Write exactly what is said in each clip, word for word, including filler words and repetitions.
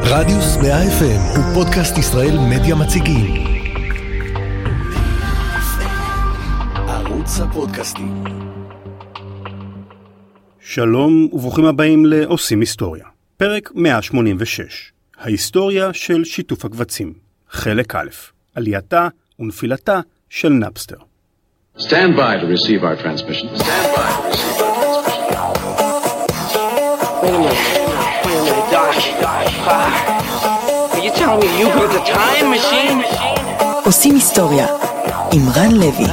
רדיוס מאה אף אם הוא פודקאסט ישראל מדיה מציגים. ערוץ הפודקאסטים. שלום וברוכים הבאים לעושים היסטוריה. פרק מאה שמונים ושש. ההיסטוריה של שיתוף הקבצים. חלק א'. עלייתה ונפילתה של נאפסטר. Stand by to receive our transmission. Stand by to receive our transmission. Wait a minute. Wait a minute, Doc. Doc. Are you telling me you built a time machine? עושים היסטוריה עם רן לוי.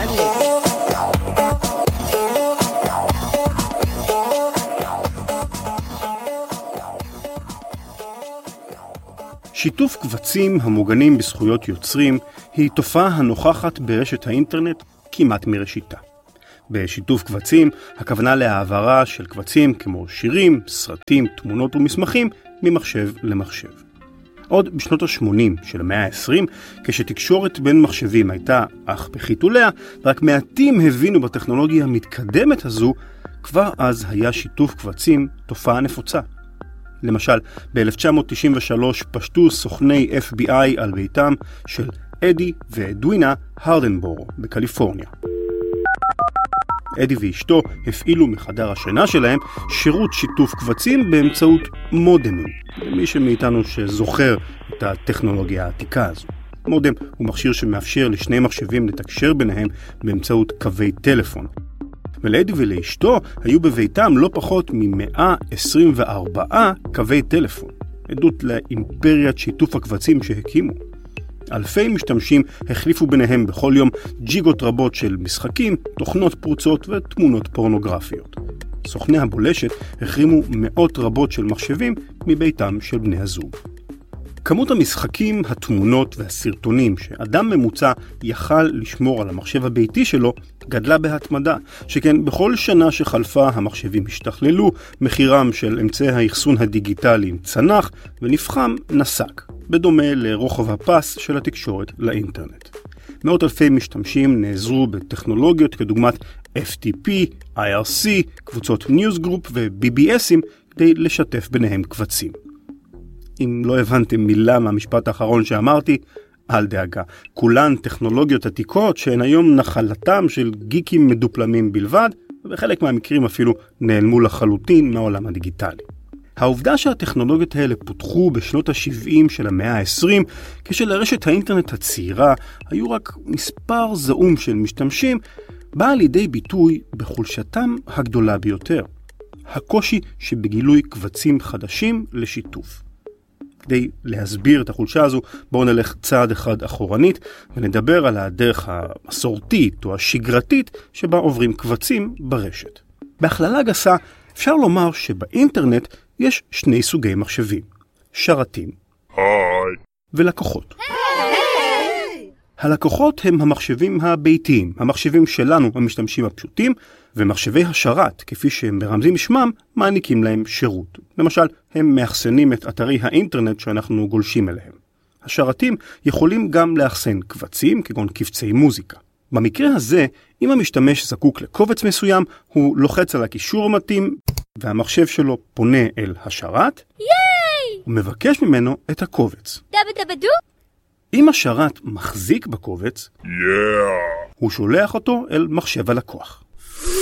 שיתוף קבצים המוגנים בזכויות יוצרים היא תופעה הנוכחת ברשת האינטרנט כמעט מראשיתה. בשיתוף קבצים הכוונה להעברה של קבצים כמו שירים, סרטים, תמונות ומסמכים ממחשב למחשב. עוד בשנות ה-שמונים של המאה ה-עשרים, כשתקשורת בין מחשבים הייתה אך בחיתוליה, רק מעטים הבינו בטכנולוגיה המתקדמת הזו, כבר אז היה שיתוף קבצים תופעה נפוצה. למשל, ב-אלף תשע מאות תשעים ושלוש פשטו סוכני אף בי איי על ביתם של אדי ואדווינה הרדנבורו בקליפורניה. אדי ואשתו הפעילו מחדר השינה שלהם שירות שיתוף קבצים באמצעות מודמים, למי שמאיתנו שזוכר את הטכנולוגיה העתיקה הזו. מודם הוא מכשיר שמאפשר לשני מחשבים לתקשר ביניהם באמצעות קווי טלפון. ולאדי ולאשתו היו בביתם לא פחות מ-מאה עשרים וארבעה קווי טלפון, עדות לאימפריית שיתוף הקבצים שהקימו. אלפי משתמשים החליפו ביניהם בכל יום ג'יגות רבות של משחקים, תוכנות פרוצות ותמונות פורנוגרפיות. סוכני הבולשת החרימו מאות רבות של מחשבים מביתם של בני הזוג. כמות המשחקים, התמונות והסרטונים שאדם ממוצע יכל לשמור על המחשב הביתי שלו גדלה בהתמדה, שכן בכל שנה שחלפה המחשבים השתכללו, מחירם של אמצעי האחסון הדיגיטליים צנח ונפחם נסק, בדומה לרוחב הפס של התקשורת לאינטרנט. מאות אלפי משתמשים נעזרו בטכנולוגיות כדוגמת אף טי פי, איי אר סי, קבוצות ניוז גרופ ו-בי בי אסים כדי לשתף ביניהם קבצים. אם לא הבנתם מילה מהמשפט האחרון שאמרתי, אל דאגה. כולן טכנולוגיות עתיקות שהן היום נחלתם של גיקים מדופלמים בלבד, ובחלק מהמקרים אפילו נעלמו לחלוטין מהעולם הדיגיטלי. העובדה שהטכנולוגיות האלה פותחו בשנות ה-שבעים של המאה ה-עשרים, כשלרשת האינטרנט הצעירה היו רק מספר זעום של משתמשים, באה לידי ביטוי בחולשתם הגדולה ביותר. הקושי שבגילוי קבצים חדשים לשיתוף. כדי להסביר את החולשה הזו, בואו נלך צעד אחד אחורנית ונדבר על הדרך המסורתית או השגרתית שבה עוברים קבצים ברשת. בהכללה גסה אפשר לומר שבאינטרנט יש שני סוגי מחשבים, שרתים היי. ולקוחות. היי. הלקוחות הם המחשבים הביתיים, המחשבים שלנו המשתמשים הפשוטים, ומחשבי השרת, כפי שהם ברמזים שמם, מעניקים להם שירות. למשל, הם מאחסנים את אתרי האינטרנט שאנחנו גולשים אליהם. השרתים יכולים גם לאחסן קבצים, כגון קבצי מוזיקה. במקרה הזה, אם המשתמש זקוק לקובץ מסוים, הוא לוחץ על הקישור המתאים, והמחשב שלו פונה אל השרת, ייי! ומבקש ממנו את הקובץ. דבא דבא דו? אם השרת מחזיק בקובץ, yeah. הוא שולח אותו אל מחשב הלקוח.